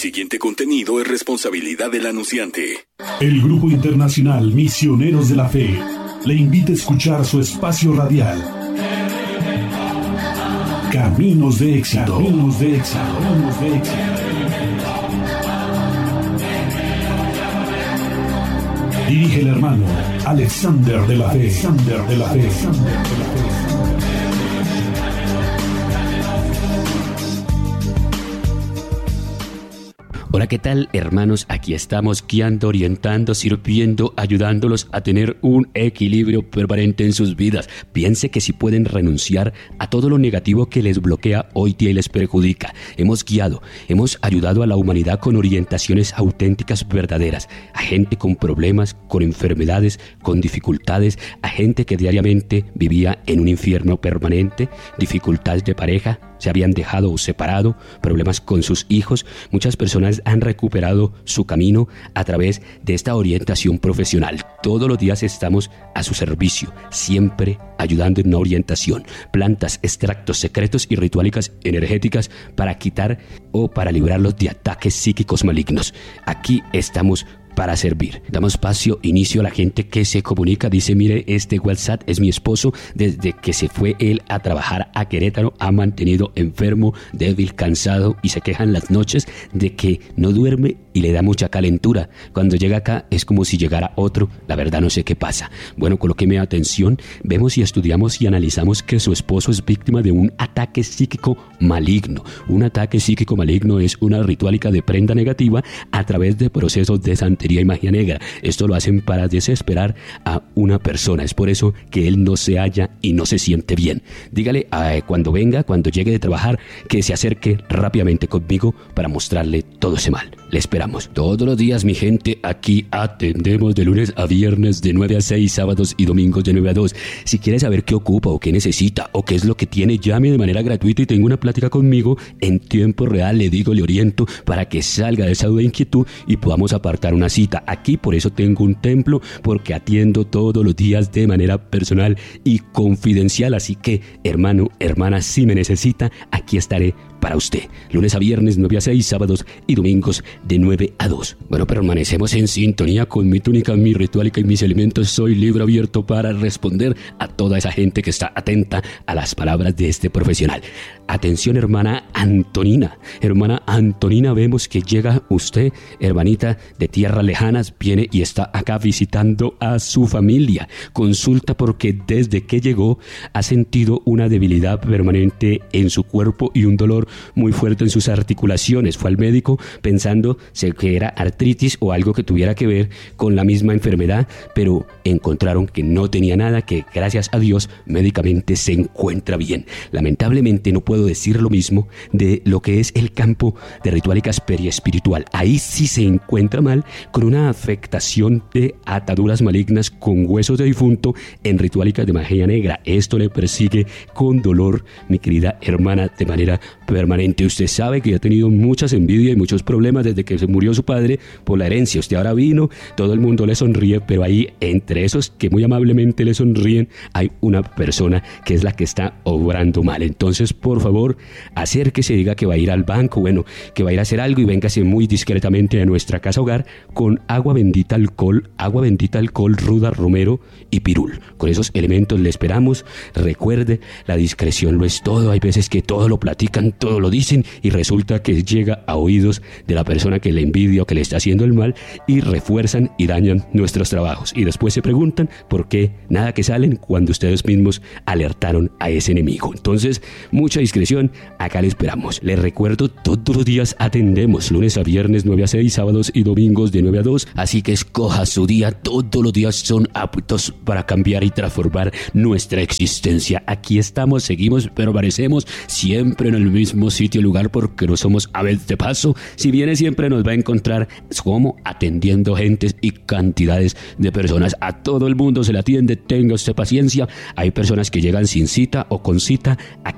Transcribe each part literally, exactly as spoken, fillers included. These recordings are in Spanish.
siguiente contenido es responsabilidad del anunciante. El Grupo Internacional Misioneros de la Fe le invita a escuchar su espacio radial Caminos de Éxito. Caminos de Éxito. Caminos de Éxito. Dirige el hermano Alexander de la Fe. Alexander de la Fe. Alexander de la Fe. Hola, ¿qué tal, hermanos? Aquí estamos guiando, orientando, sirviendo, ayudándolos a tener un equilibrio permanente en sus vidas. Piense que si pueden renunciar a todo lo negativo que les bloquea hoy día y les perjudica. Hemos guiado, hemos ayudado a la humanidad con orientaciones auténticas, verdaderas, a gente con problemas, con enfermedades, con dificultades, a gente que diariamente vivía en un infierno permanente, dificultades de pareja, se habían dejado o separado, problemas con sus hijos. Muchas personas han recuperado su camino a través de esta orientación profesional. Todos los días estamos a su servicio, siempre ayudando en una orientación. Plantas, extractos, secretos y rituales energéticas para quitar o para librarlos de ataques psíquicos malignos. Aquí estamos para servir. Damos espacio, inicio a la gente que se comunica. Dice, mire, este WhatsApp es mi esposo. Desde que se fue él a trabajar a Querétaro, ha mantenido enfermo, débil, cansado y se queja en las noches de que no duerme y le da mucha calentura. Cuando llega acá es como si llegara otro. La verdad no sé qué pasa. Bueno, colóqueme atención. Vemos y estudiamos y analizamos que su esposo es víctima de un ataque psíquico maligno. Un ataque psíquico maligno es una ritualica de prenda negativa a través de procesos de santería y magia negra. Esto lo hacen para desesperar a una persona. Es por eso que él no se halla y no se siente bien. Dígale a, cuando venga, cuando llegue de trabajar, que se acerque rápidamente conmigo para mostrarle todo ese mal. Le esperamos. Todos los días, mi gente, aquí atendemos de lunes a viernes de nueve a seis, sábados y domingos de nueve a dos. Si quiere saber qué ocupa o qué necesita o qué es lo que tiene, llame de manera gratuita y tenga una plática conmigo en tiempo real. Le digo, le oriento para que salga de esa duda e inquietud y podamos apartar una cita. Aquí por eso tengo un templo, porque atiendo todos los días de manera personal y confidencial. Así que, hermano, hermana, si me necesita, aquí estaré para usted. Lunes a viernes, nueve a seis, sábados y domingos de nueve a dos. Bueno, permanecemos en sintonía con mi túnica, mi ritualica y mis elementos. Soy libro abierto para responder a toda esa gente que está atenta a las palabras de este profesional. Atención, hermana Antonina. Hermana Antonina, vemos que llega usted, hermanita de tierras lejanas, viene y está acá visitando a su familia. Consulta porque desde que llegó ha sentido una debilidad permanente en su cuerpo y un dolor muy fuerte en sus articulaciones. Fue al médico pensando que era artritis o algo que tuviera que ver con la misma enfermedad, pero encontraron que no tenía nada, que gracias a Dios médicamente se encuentra bien. Lamentablemente no puedo decir lo mismo de lo que es el campo de rituálicas periespiritual. Ahí sí se encuentra mal, con una afectación de ataduras malignas con huesos de difunto en rituálicas de magia negra. Esto le persigue con dolor, mi querida hermana, de manera permanente. Usted sabe que ha tenido muchas envidias y muchos problemas desde que se murió su padre por la herencia. Usted ahora vino, todo el mundo le sonríe, pero ahí entre esos que muy amablemente le sonríen hay una persona que es la que está obrando mal. Entonces, por favor, acérquese, diga que va a ir al banco, bueno, que va a ir a hacer algo y véngase muy discretamente a nuestra casa hogar con agua bendita, alcohol, agua bendita, alcohol, ruda, romero y pirul. Con esos elementos le esperamos. Recuerde, la discreción lo es todo. Hay veces que todo lo platican, todo lo dicen y resulta que llega a oídos de la persona que le envidia o que le está haciendo el mal y refuerzan y dañan nuestros trabajos. Y después se preguntan por qué nada que salen cuando ustedes mismos alertaron a ese enemigo. Entonces, mucha discreción, acá le esperamos. Les recuerdo, todos los días atendemos, lunes a viernes, nueve a seis, sábados y domingos de nueve a dos. Así que escoja su día, todos los días son aptos para cambiar y transformar nuestra existencia. Aquí estamos, seguimos, permanecemos siempre en el mismo sitio y lugar porque no somos aves de paso. Si viene siempre nos va a encontrar como atendiendo gentes y cantidades de personas. A todo el mundo se le atiende, tenga usted paciencia. Hay personas que llegan sin cita o con cita. Aquí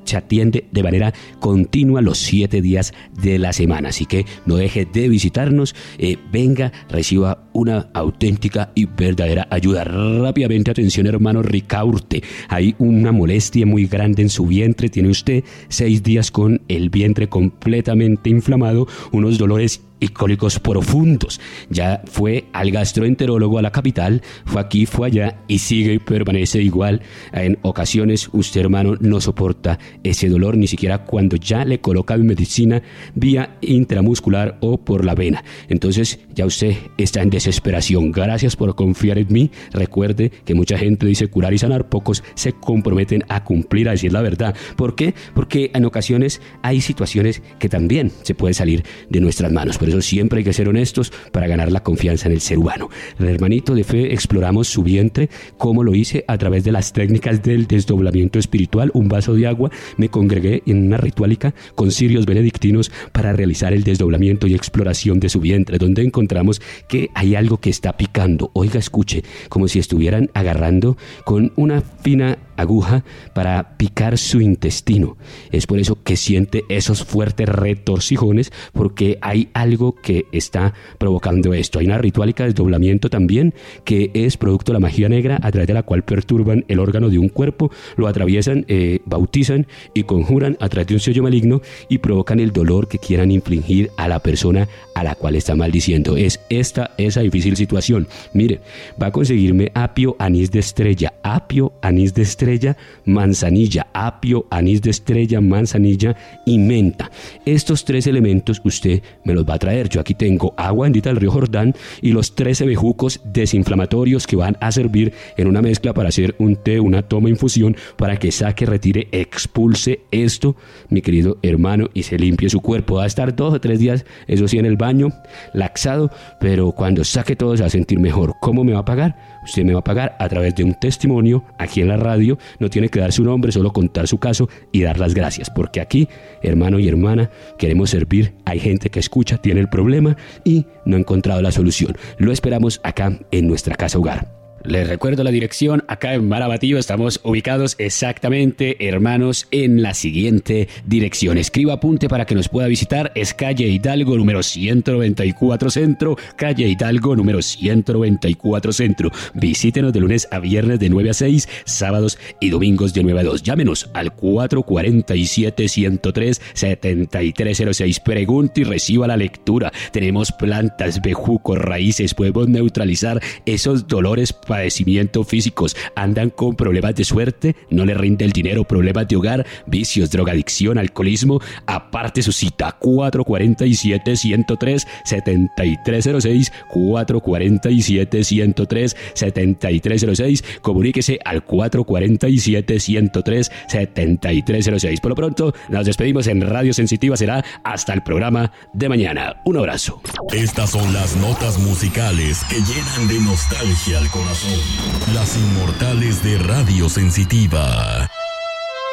se atiende de manera continua los siete días de la semana. Así que no deje de visitarnos, eh, venga, reciba una auténtica y verdadera ayuda. Rápidamente, atención hermano Ricaurte, hay una molestia muy grande en su vientre, tiene usted seis días con el vientre completamente inflamado, unos dolores y cólicos profundos. Ya fue al gastroenterólogo a la capital, fue aquí, fue allá y sigue y permanece igual. En ocasiones usted, hermano, no soporta ese dolor ni siquiera cuando ya le colocan medicina vía intramuscular o por la vena. Entonces ya usted está en desesperación. Gracias por confiar en mí. Recuerde que mucha gente dice curar y sanar, pocos se comprometen a cumplir, a decir la verdad. ¿Por qué? Porque en ocasiones hay situaciones que también se pueden salir de nuestras manos. Por eso siempre hay que ser honestos para ganar la confianza en el ser humano. El hermanito de fe, exploramos su vientre. ¿Cómo lo hice? A través de las técnicas del desdoblamiento espiritual. Un vaso de agua, me congregué en una rituálica con cirios benedictinos para realizar el desdoblamiento y exploración de su vientre, donde encontramos que hay algo que está picando. Oiga, escuche, como si estuvieran agarrando con una fina aguja para picar su intestino. Es por eso que siente esos fuertes retorcijones, porque hay algo que está provocando esto. Hay una rituálica de desdoblamiento también, que es producto de la magia negra, a través de la cual perturban el órgano de un cuerpo, lo atraviesan, eh, bautizan y conjuran a través de un sello maligno y provocan el dolor que quieran infligir a la persona a la cual está maldiciendo. Es esta esa difícil situación. Mire, va a conseguirme apio, anís de estrella, apio, anís de estrella, manzanilla, apio, anís de estrella, manzanilla y menta. Estos tres elementos usted me los va a traer. Yo aquí tengo agua bendita del río Jordán y los trece bejucos desinflamatorios que van a servir en una mezcla para hacer un té, una toma, infusión, para que saque, retire, expulse esto, mi querido hermano, y se limpie su cuerpo. Va a estar dos o tres días, eso sí, en el baño, laxado, pero cuando saque todo se va a sentir mejor. ¿Cómo me va a pagar? Usted me va a pagar a través de un testimonio aquí en la radio. No tiene que dar su nombre, solo contar su caso y dar las gracias, porque aquí, hermano y hermana, queremos servir. Hay gente que escucha, tiene el problema y no ha encontrado la solución. Lo esperamos acá en nuestra casa hogar. Les recuerdo la dirección, acá en Marabatío estamos ubicados exactamente, hermanos, en la siguiente dirección. Escriba, apunte para que nos pueda visitar. Es calle Hidalgo número ciento noventa y cuatro Centro, calle Hidalgo número ciento noventa y cuatro Centro. Visítenos de lunes a viernes de nueve a seis, sábados y domingos de nueve a dos. Llámenos al cuatro cuatro siete, uno cero tres, siete tres cero seis. Pregunte y reciba la lectura. Tenemos plantas, bejucos, raíces. Podemos neutralizar esos dolores padecimientos físicos. Andan con problemas de suerte, no le rinde el dinero, problemas de hogar, vicios, drogadicción, alcoholismo. Aparte su cita, cuatro cuatro siete, uno cero tres, siete tres cero seis, cuatro cuatro siete, uno cero tres, siete tres cero seis. Comuníquese al cuatro cuatro siete, uno cero tres, siete tres cero seis. Por lo pronto, nos despedimos en Radio Sensitiva. Será hasta el programa de mañana. Un abrazo. Estas son las notas musicales que llenan de nostalgia al corazón. Las inmortales de Radio Sensitiva.